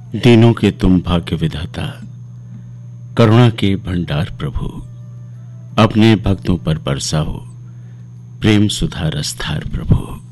दीनों के तुम भाग्य विधाता, करुणा के भंडार प्रभु, अपने भक्तों पर बरसा हो प्रेम सुधा रसधार प्रभु।